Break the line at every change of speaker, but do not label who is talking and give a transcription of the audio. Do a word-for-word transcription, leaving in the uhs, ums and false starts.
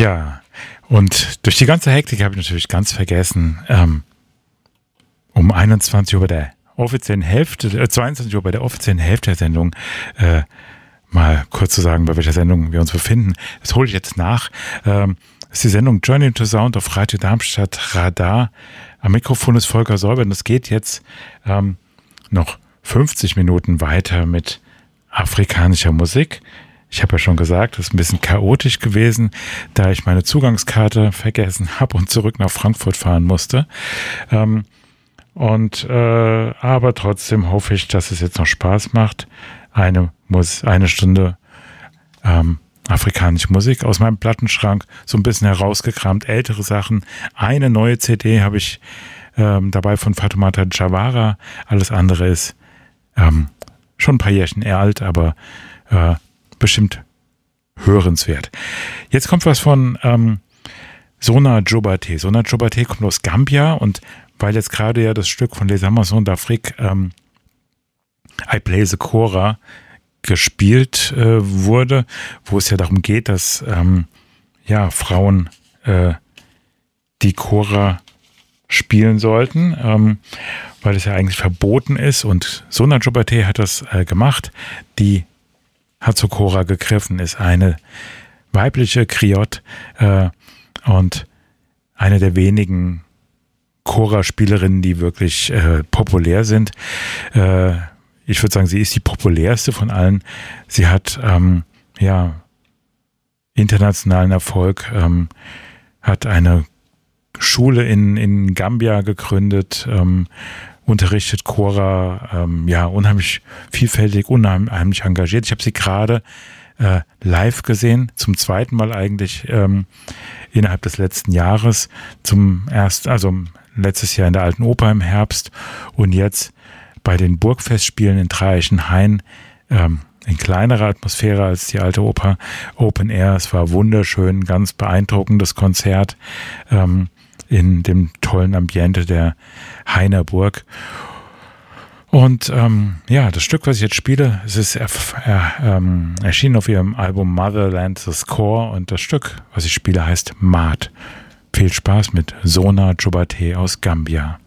Ja, und durch die ganze Hektik habe ich natürlich ganz vergessen, ähm, um einundzwanzig Uhr bei der offiziellen Hälfte, äh, zweiundzwanzig Uhr bei der offiziellen Hälfte der Sendung äh, mal kurz zu sagen, bei welcher Sendung wir uns befinden. Das hole ich jetzt nach. Ähm, das ist die Sendung Journey to Sound auf Radio Darmstadt Radar. Am Mikrofon ist Volker Säuber und es geht jetzt ähm, noch fünfzig Minuten weiter mit afrikanischer Musik. Ich habe ja schon gesagt, es ist ein bisschen chaotisch gewesen, da ich meine Zugangskarte vergessen habe und zurück nach Frankfurt fahren musste. Ähm, und äh, aber trotzdem hoffe ich, dass es jetzt noch Spaß macht. Eine, Mus- eine Stunde ähm, afrikanische Musik aus meinem Plattenschrank, so ein bisschen herausgekramt, ältere Sachen. Eine neue C D habe ich ähm, dabei von Fatoumata Diawara. Alles andere ist ähm, schon ein paar Jährchen eher alt, aber äh, bestimmt hörenswert. Jetzt kommt was von ähm, Sona Jobate. Sona Jobate kommt aus Gambia und weil jetzt gerade ja das Stück von Les Amazones d'Afrique ähm, I Play the Kora gespielt äh, wurde, wo es ja darum geht, dass ähm, ja, Frauen äh, die Kora spielen sollten, ähm, weil es ja eigentlich verboten ist und Sona Jobate hat das äh, gemacht. Die hat zur Kora gegriffen, ist eine weibliche Griot äh, und eine der wenigen Kora-Spielerinnen, die wirklich äh, populär sind. Äh, ich würde sagen, sie ist die populärste von allen. Sie hat ähm, ja internationalen Erfolg, ähm, hat eine Schule in, in Gambia gegründet, ähm, unterrichtet Kora, ähm, ja, unheimlich vielfältig, unheimlich engagiert. Ich habe sie gerade äh, live gesehen, zum zweiten Mal eigentlich ähm, innerhalb des letzten Jahres, zum ersten, also letztes Jahr in der Alten Oper im Herbst und jetzt bei den Burgfestspielen in Dreieichenhain, ähm, in kleinerer Atmosphäre als die Alte Oper, Open Air. Es war wunderschön, ganz beeindruckendes Konzert ähm, in dem tollen Ambiente der Hainer Burg. Und ähm, ja, das Stück, was ich jetzt spiele, es ist er, er, ähm, erschienen auf ihrem Album Motherland The Score und das Stück, was ich spiele, heißt Maat. Viel Spaß mit Sona Jobate aus Gambia.